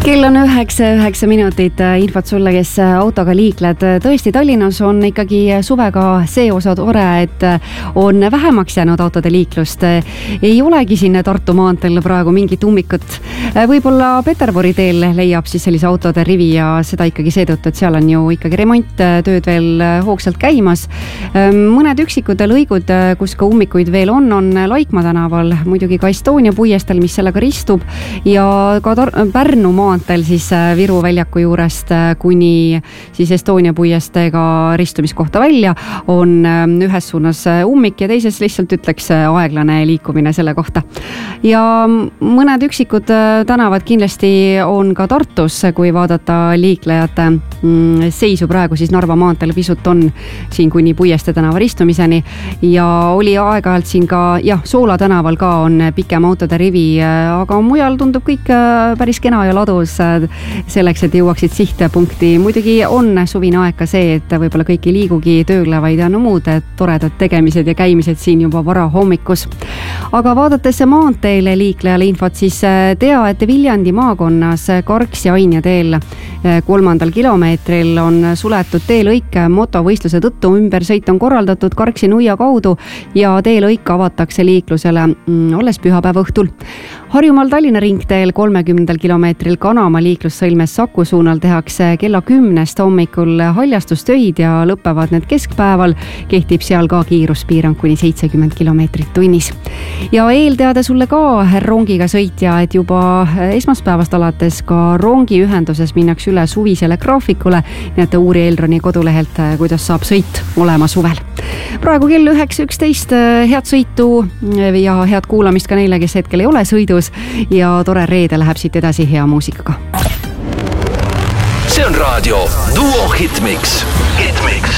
Kell on 9 minutit, infot sulle, kes autoga liikled. Tõesti, Tallinnas on ikkagi suvega see osa tore, et on vähemaks jäänud autode liiklust. Ei olegi siin Tartu maanteel praegu mingit ummikut. Võib-olla Peterburi teel leiab siis sellise autode rivi ja seda ikkagi seetõttu, et seal on ju ikkagi remonttööd veel hoogsalt käimas. Mõned üksikud lõigud, kus ka ummikuid veel on Laikmaa tänaval, muidugi ka Estonia puiestel, mis sellega ristub ja ka Pärnu maanteel siis Viru väljaku juurest kuni siis Estonia puiestega ristumiskohta välja on ühes suunas ummik ja teises lihtsalt ütleks aeglane liikumine selle kohta. Ja mõned üksikud tänavad kindlasti on ka Tartus, kui vaadata liiklejate seisu praegu siis Narva maanteel pisut on siin kuni Puieste tänava ristumiseni ja oli aeg-ajalt siin ka Soola tänaval ka on pikem autode rivi, aga mujal tundub kõik päris kena ja ladus selleks, et jõuaksid sihtpunkti. Muidugi on suvine aeg ka see, et võib-olla kõik ei liigugi tööle, vaid on muud toredad tegemised ja käimised siin juba vara hommikus. Aga vaadates maanteele liiklejale infot, siis tea, et Viljandi maakonnas Karksi Ainja teel 3. kilomeetril on suletud teelõik motovõistluse tõttu. Ümbersõit on korraldatud Karksi Nuia kaudu ja teelõik avatakse liiklusele alles pühapäeva õhtul. Harjumaal Tallinna ringteel 30. kilomeetril Kanama liiklussõlmes Saku suunal tehakse kella 10 hommikul haljastustöid ja lõpevad need keskpäeval. Kehtib seal ka kiiruspiirang kuni 70 kilomeetrit tunnis. Ja eelteade sulle ka rongiga sõitja, et juba esmaspäevast alates ka rongiühenduses minnakse üle suvisele graafikule. Näete uuri Elroni kodulehelt, kuidas saab sõit olema suvel. Praegu kell 9.11, head sõitu ja head kuulamist ka neile, kes hetkel ei ole sõidus ja tore reede läheb siit edasi hea muusikaga. See on raadio Duo Hitmix.